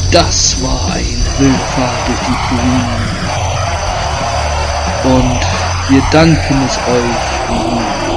Das war eine Wildfahrt durch die Ruinen. Und wir danken es euch.